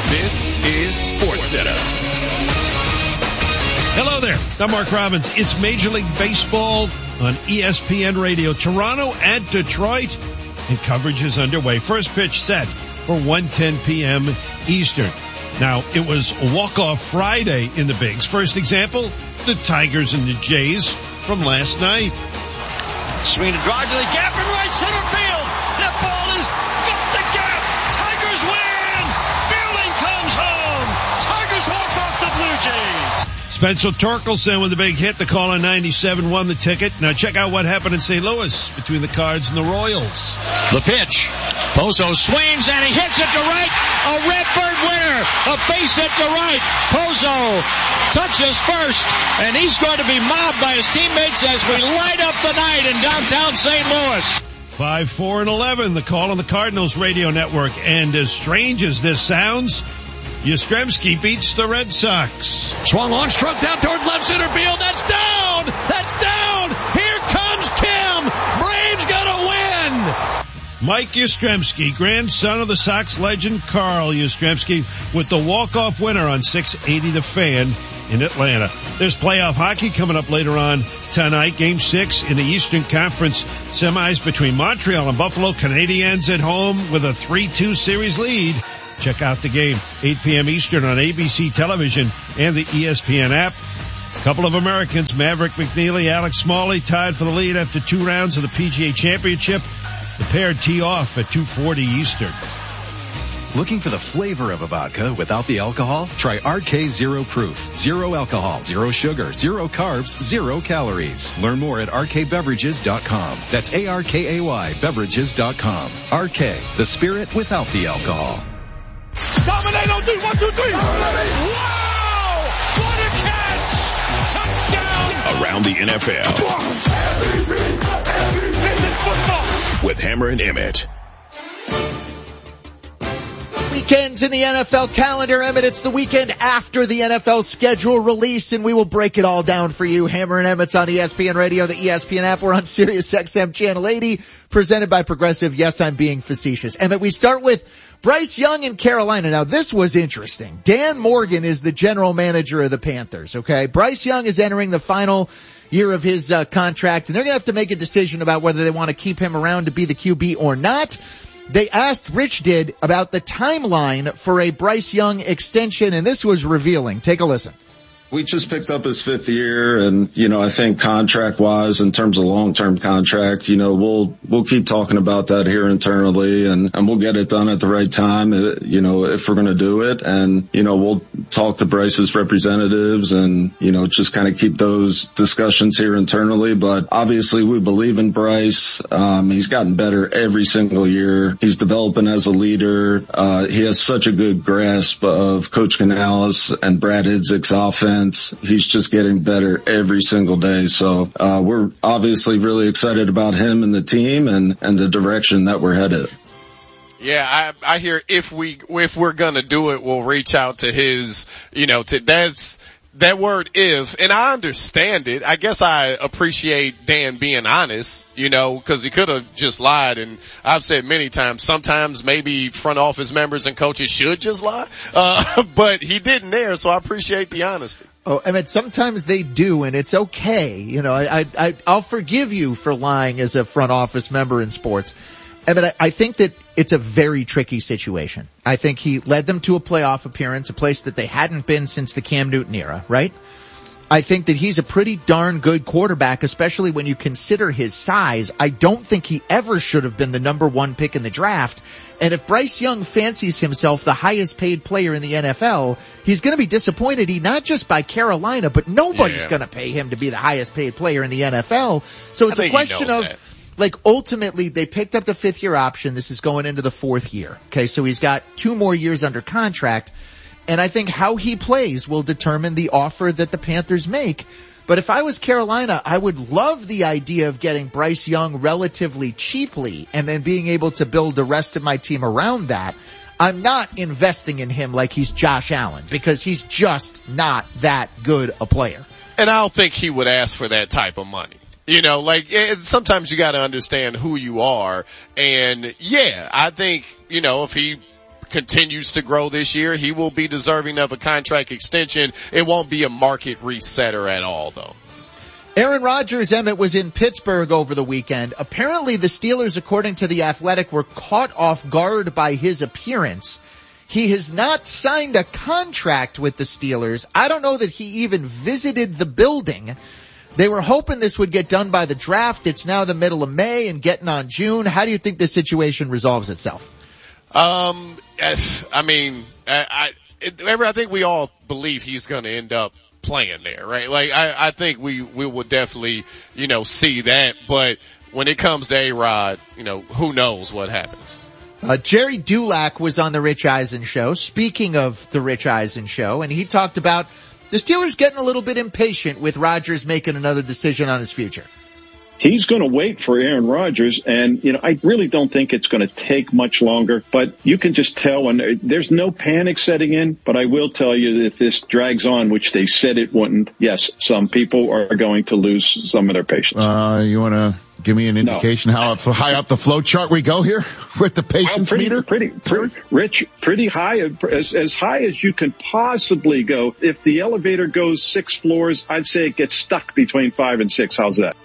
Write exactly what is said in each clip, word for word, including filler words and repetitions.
This is SportsCenter. Hello there. I'm Mark Robbins. It's Major League Baseball on E S P N Radio. Toronto at Detroit, and coverage is underway. First pitch set for one ten p.m. Eastern. Now, it was a walk-off Friday in the Bigs. First example, the Tigers and the Jays from last night. Swing and drive to the gap in right center field. That ball is got the gap. Tigers win. Fielding comes home. Tigers walk off the Blue Jays. Spencer Torkelson with a big hit. The call on ninety-seven won the ticket. Now check out what happened in Saint Louis between the Cards and the Royals. The pitch. Pozo swings and he hits it to right. A Redbird winner. A base hit to right. Pozo touches first, and he's going to be mobbed by his teammates as we light up the night in downtown Saint Louis. five, four, and eleven. The call on the Cardinals radio network. And as strange as this sounds, Yastrzemski beats the Red Sox. Swung on, struck down towards left center field. That's down! That's down! Here comes Kim! Braves gonna win! Mike Yastrzemski, grandson of the Sox legend Carl Yastrzemski, with the walk-off winner on six eighty The Fan in Atlanta. There's playoff hockey coming up later on tonight. Game six in the Eastern Conference semis between Montreal and Buffalo. Canadiens at home with a three two series lead. Check out the game, eight p.m. Eastern on A B C television and the E S P N app. A couple of Americans, Maverick McNeely, Alex Smalley, tied for the lead after two rounds of the P G A Championship. The pair tee off at two forty Eastern. Looking for the flavor of a vodka without the alcohol? Try R K Zero Proof. Zero alcohol, zero sugar, zero carbs, zero calories. Learn more at R K beverages dot com. That's A R K A Y beverages dot com. R K, the spirit without the alcohol. Dominate on three, one, two, three. Wow! What a catch! Touchdown! Around the N F L. This is football. With Hammer and Emmett. Weekends in the N F L calendar, Emmett. It's the weekend after the N F L schedule release, and we will break it all down for you. Hammer and Emmett's on E S P N Radio, the E S P N app. We're on Sirius X M Channel eighty, presented by Progressive. Yes, I'm being facetious. Emmett, we start with Bryce Young in Carolina. Now, this was interesting. Dan Morgan is the general manager of the Panthers, okay? Bryce Young is entering the final year of his uh, contract, and they're going to have to make a decision about whether they want to keep him around to be the Q B or not. They asked, Rich did, about the timeline for a Bryce Young extension, and this was revealing. Take a listen. We just picked up his fifth year, and, you know, I think contract-wise, in terms of long-term contract, you know, we'll we'll keep talking about that here internally, and, and we'll get it done at the right time, you know, if we're going to do it. And, you know, we'll talk to Bryce's representatives and, you know, just kind of keep those discussions here internally. But obviously, we believe in Bryce. Um, he's gotten better every single year. He's developing as a leader. Uh, he has such a good grasp of Coach Canales and Brad Idzik's offense. He's just getting better every single day. So uh we're obviously really excited about him and the team and, and the direction that we're headed. Yeah, I, I hear if we, if we're gonna do it, we'll reach out to his, you know, to, that's, that word if, and I understand it. I guess I appreciate Dan being honest, you know, cause he could have just lied. And I've said many times, sometimes maybe front office members and coaches should just lie. Uh, but he didn't there. So I appreciate the honesty. Oh, I mean, sometimes they do, and it's okay. You know, I, I, I'll forgive you for lying as a front office member in sports. I mean, I, I think that it's a very tricky situation. I think he led them to a playoff appearance, a place that they hadn't been since the Cam Newton era, right? I think that he's a pretty darn good quarterback, especially when you consider his size. I don't think he ever should have been the number one pick in the draft. And if Bryce Young fancies himself the highest paid player in the N F L, he's going to be disappointed. He not just by Carolina, but nobody's yeah. going to pay him to be the highest paid player in the N F L. So it's a question of, that. like, ultimately they picked up the fifth year option. This is going into the fourth year. Okay. So he's got two more years under contract. And I think how he plays will determine the offer that the Panthers make. But if I was Carolina, I would love the idea of getting Bryce Young relatively cheaply and then being able to build the rest of my team around that. I'm not investing in him like he's Josh Allen because he's just not that good a player. And I don't think he would ask for that type of money. You know, like, it, sometimes you got to understand who you are. And yeah, I think, you know, if he continues to grow this year, he will be deserving of a contract extension. It won't be a market resetter at all, though. Aaron Rodgers, Emmett, was in Pittsburgh over the weekend. Apparently the Steelers, according to The Athletic, were caught off guard by his appearance. He has not signed a contract with the Steelers. I don't know that he even visited the building. They were hoping this would get done by the draft. It's now the middle of May and getting on June. How do you think this situation resolves itself? Um, I mean, I, I, it, I think we all believe he's going to end up playing there, right? Like, I, I think we, we will definitely, you know, see that. But when it comes to A-Rod, you know, who knows what happens. Uh, Jerry Dulac was on the Rich Eisen show, speaking of the Rich Eisen show, and he talked about the Steelers getting a little bit impatient with Rodgers making another decision on his future. He's going to wait for Aaron Rodgers, and, you know, I really don't think it's going to take much longer, but you can just tell when there's no panic setting in, but I will tell you that if this drags on, which they said it wouldn't, yes, some people are going to lose some of their patience. Uh, you want to give me an indication no. how up, high up the flow chart we go here with the patience well, pretty, meter? Pretty, pretty, Rich, pretty high, as, as high as you can possibly go. If the elevator goes six floors, I'd say it gets stuck between five and six. How's that?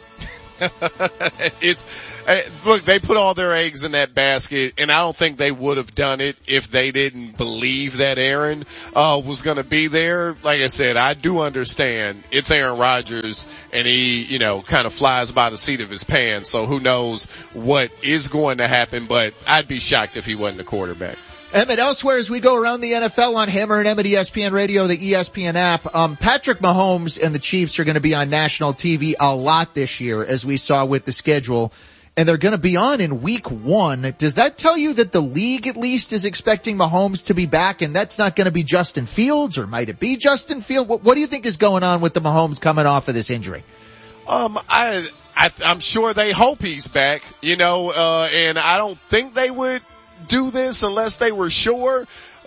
it's uh, look, they put all their eggs in that basket, and I don't think they would have done it if they didn't believe that Aaron uh was going to be there. Like I said, I do understand it's Aaron Rodgers, and he, you know, kind of flies by the seat of his pants. So who knows what is going to happen? But I'd be shocked if he wasn't the quarterback. Emmett, elsewhere as we go around the N F L on Hammer and Emmett E S P N Radio, the E S P N app, um, Patrick Mahomes and the Chiefs are going to be on national T V a lot this year, as we saw with the schedule, and they're going to be on in week one. Does that tell you that the league at least is expecting Mahomes to be back, and that's not going to be Justin Fields, or might it be Justin Fields? What, what do you think is going on with the Mahomes coming off of this injury? Um, I, I, I'm sure they hope he's back, you know, uh, and I don't think they would do this unless they were sure.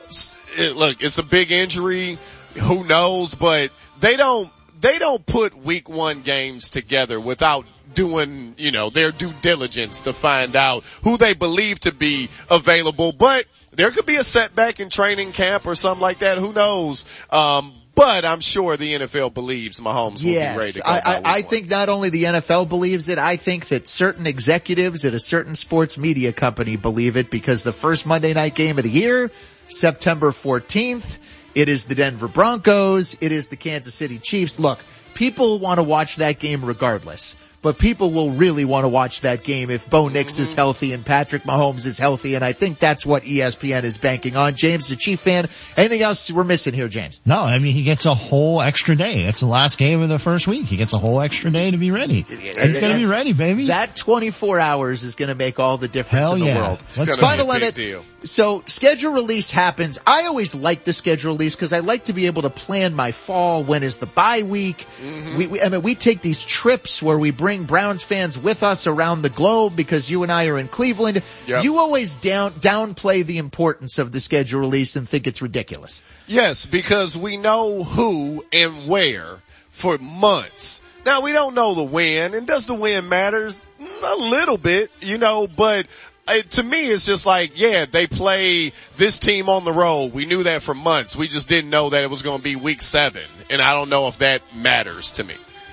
It, look, it's a big injury. Who knows? But they don't, they don't put week one games together without doing, you know, their due diligence to find out who they believe to be available. But there could be a setback in training camp or something like that. Who knows? Um, But I'm sure the N F L believes Mahomes will yes, be ready to go. I, I, I one. think not only the N F L believes it, I think that certain executives at a certain sports media company believe it, because the first Monday night game of the year, September fourteenth, it is the Denver Broncos, it is the Kansas City Chiefs. Look, people want to watch that game regardless. But people will really want to watch that game if Bo Nix mm-hmm. is healthy and Patrick Mahomes is healthy, and I think that's what E S P N is banking on. James, the Chief fan, anything else we're missing here, James? No, I mean, he gets a whole extra day. It's the last game of the first week. He gets a whole extra day to be ready. He's going to be ready, baby. That twenty-four hours is going to make all the difference Hell in the yeah. world. Let's Final limit. deal. So schedule release happens. I always like the schedule release because I like to be able to plan my fall. When is the bye week? Mm-hmm. We, we, I mean, we take these trips where we bring Browns fans with us around the globe because you and I are in Cleveland. Yep. You always down downplay the importance of the schedule release and think it's ridiculous. Yes, because we know who and where for months. Now, we don't know the when, and does the when matter? A little bit, you know, but uh, to me it's just like, yeah, they play this team on the road. We knew that for months. We just didn't know that it was going to be week seven, and I don't know if that matters to me.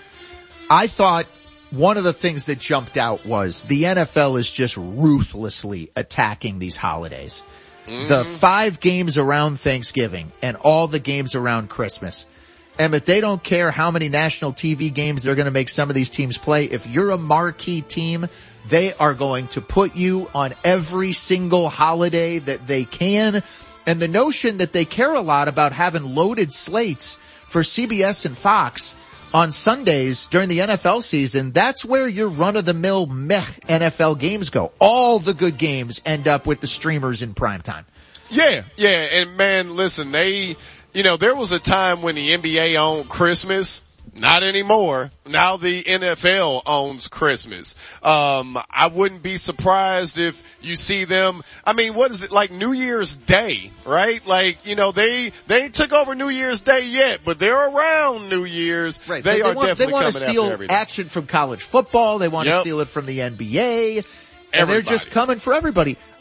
I thought one of the things that jumped out was the N F L is just ruthlessly attacking these holidays. Mm-hmm. The five games around Thanksgiving and all the games around Christmas. Emmett, they don't care how many national T V games they're going to make some of these teams play. If you're a marquee team, they are going to put you on every single holiday that they can. And the notion that they care a lot about having loaded slates for C B S and Fox on Sundays during the N F L season, that's where your run-of-the-mill meh N F L games go. All the good games end up with the streamers in primetime. Yeah, yeah, and man, listen, they, you know, there was a time when the N B A owned Christmas. Not anymore. Now the N F L owns Christmas. Um, I wouldn't be surprised if you see them. I mean, what is it, like New Year's Day, right? Like, you know, they, they ain't took over New Year's Day yet, but they're around New Year's. Right. They, they are want, definitely they want coming to steal after everything. action from college football. They want yep. to steal it from the N B A. And Everybody. they're just coming for everybody.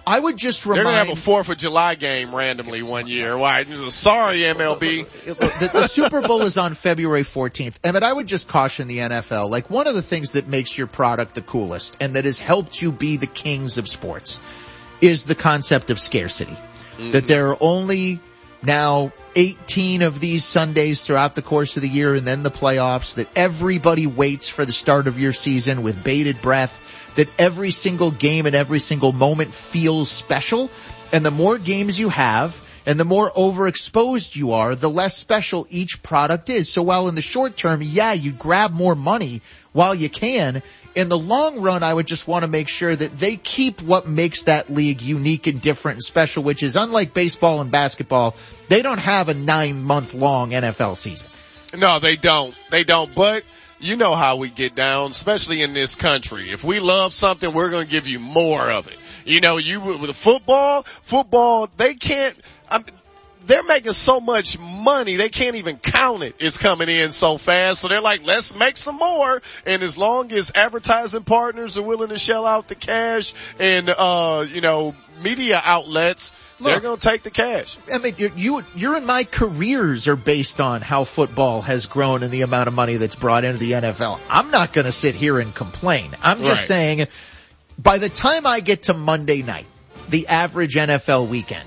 I would just remind. They're going to have a fourth of July game randomly one year. Why? Sorry, M L B. The, the Super Bowl is on February fourteenth. Emmett, I would just caution the N F L. Like, one of the things that makes your product the coolest and that has helped you be the kings of sports is the concept of scarcity. Mm-hmm. That there are only now eighteen of these Sundays throughout the course of the year and then the playoffs, that everybody waits for the start of your season with bated breath, that every single game and every single moment feels special. And the more games you have and the more overexposed you are, the less special each product is. So while in the short term, yeah, you grab more money while you can, in the long run, I would just want to make sure that they keep what makes that league unique and different and special, which is, unlike baseball and basketball, they don't have a nine-month-long N F L season. No, they don't. They don't. But you know how we get down, especially in this country. If we love something, we're going to give you more of it. You know, you with the football, football, they can't, I'm, they're making so much money, they can't even count it. It's coming in so fast. So they're like, let's make some more. And as long as advertising partners are willing to shell out the cash and, uh, you know, media outlets, Look, they're going to take the cash. I mean, you, you, your and my careers are based on how football has grown and the amount of money that's brought into the N F L. I'm not going to sit here and complain. I'm just right. saying, by the time I get to Monday night, the average N F L weekend,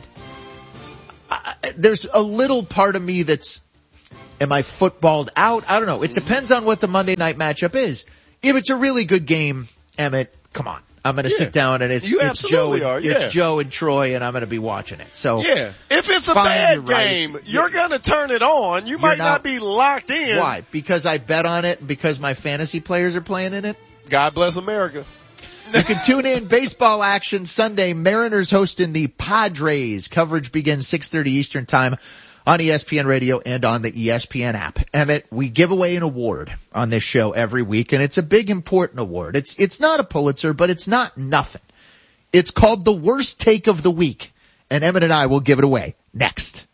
I, there's a little part of me that's, am I footballed out? I don't know. It depends on what the Monday night matchup is. If it's a really good game, Emmett, come on. I'm going to yeah. sit down and it's, you it's Joe, and, are, yeah. it's Joe and Troy, and I'm going to be watching it. So yeah, if it's a fine, bad you're game, right. you're going to turn it on. You you're might not, not be locked in. Why? Because I bet on it and because my fantasy players are playing in it? God bless America. You can tune in baseball action Sunday. Mariners hosting the Padres. Coverage begins six thirty Eastern time on E S P N Radio and on the E S P N app. Emmett, we give away an award on this show every week, and it's a big, important award. It's it's not a Pulitzer, but it's not nothing. It's called the Worst Take of the Week, and Emmett and I will give it away next.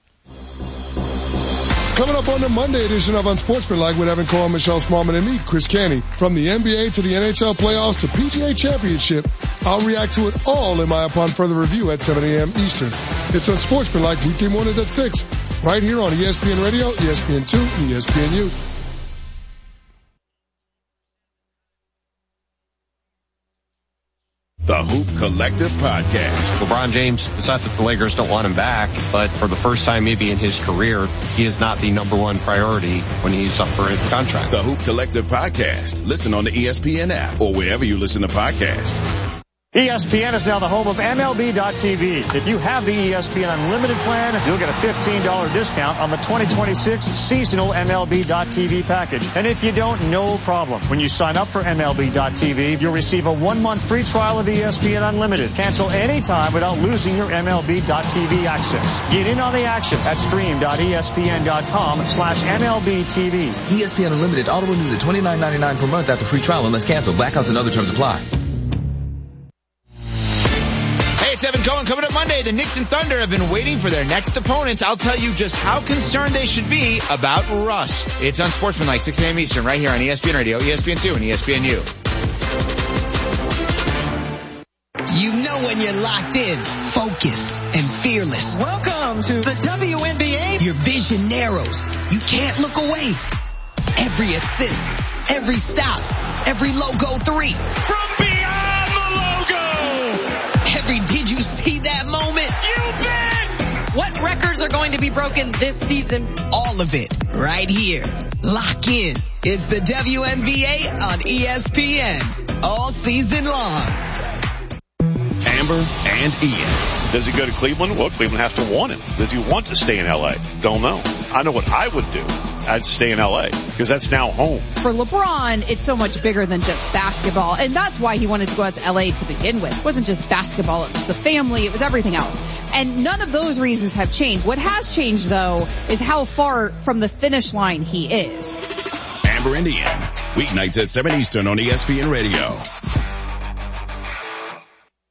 Coming up on the Monday edition of Unsportsmanlike with Evan Cohen, Michelle Smallman, and me, Chris Canty. From the N B A to the N H L playoffs to P G A Championship, I'll react to it all in my upon further review at seven a.m. Eastern. It's Unsportsmanlike weekday mornings at six, right here on E S P N Radio, E S P N two, and E S P N U. The Hoop Collective Podcast. LeBron James, it's not that the Lakers don't want him back, but for the first time maybe in his career, he is not the number one priority when he's up for a contract. The Hoop Collective Podcast. Listen on the E S P N app or wherever you listen to podcasts. E S P N is now the home of M L B dot T V. If you have the E S P N Unlimited plan, you'll get a fifteen dollars discount on the twenty twenty-six seasonal M L B dot T V package. And if you don't, no problem. When you sign up for M L B dot T V, you'll receive a one-month free trial of E S P N Unlimited. Cancel anytime without losing your M L B dot T V access. Get in on the action at stream dot E S P N dot com slash M L B T V. E S P N Unlimited auto renews at twenty-nine ninety-nine per month after free trial unless canceled. Blackouts and other terms apply. It's Evan Cohen. Coming up Monday, the Knicks and Thunder have been waiting for their next opponents. I'll tell you just how concerned they should be about Russ. It's Unsportsmanlike, six a.m. Eastern, right here on E S P N Radio, E S P N two, and E S P N U. You know when you're locked in, focused, and fearless. Welcome to the W N B A. Your vision narrows. You can't look away. Every assist, every stop, every logo three. From beyond the logo. Every did you see that moment? You bet! What records are going to be broken this season? All of it right here. Lock in. It's the W N B A on E S P N. All season long. Amber and Ian. Does he go to Cleveland? Well, Cleveland has to want him. Does he want to stay in L A? Don't know. I know what I would do. I'd stay in L A because that's now home. For LeBron, it's so much bigger than just basketball, and that's why he wanted to go out to L A to begin with. It wasn't just basketball, it was the family, it was everything else. And none of those reasons have changed. What has changed, though, is how far from the finish line he is. Amber and Ian, weeknights at seven Eastern on E S P N Radio. The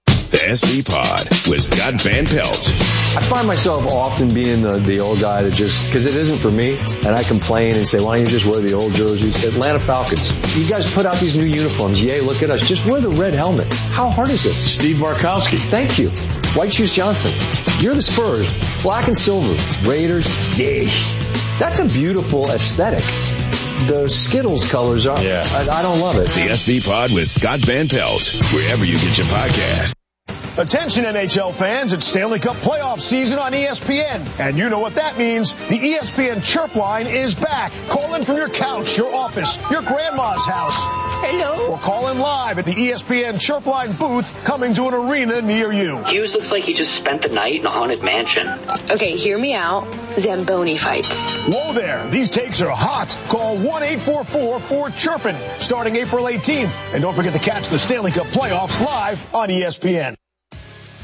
S B Pod with Scott Van Pelt. I find myself often being the, the old guy that just, because it isn't for me, and I complain and say, why don't you just wear the old jerseys? Atlanta Falcons. You guys put out these new uniforms. Yay, look at us. Just wear the red helmet. How hard is it? Steve Markowski. Thank you. White Shoes Johnson. You're the Spurs. Black and silver. Raiders. Yay. That's a beautiful aesthetic. The Skittles colors are, yeah. I, I don't love it. The S B Pod with Scott Van Pelt, wherever you get your podcast. Attention N H L fans, it's Stanley Cup playoff season on E S P N. And you know what that means. The E S P N Chirp line is back. Call in from your couch, your office, your grandma's house. Hello. Or call in live at the E S P N Chirp line booth coming to an arena near you. Hughes looks like he just spent the night in a haunted mansion. Okay, hear me out. Zamboni fights. Whoa there. These takes are hot. Call one eight four four four chirpin starting April eighteenth. And don't forget to catch the Stanley Cup playoffs live on E S P N.